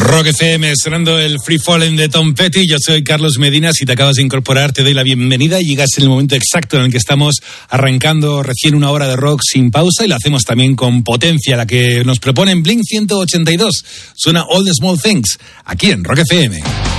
Rock FM, sonando el Free Falling de Tom Petty. Yo soy Carlos Medina. Si te acabas de incorporar, te doy la bienvenida. Llegas en el momento exacto en el que estamos arrancando recién una hora de rock sin pausa, y lo hacemos también con potencia, la que nos proponen Blink 182. Suena All the Small Things, aquí en Rock FM.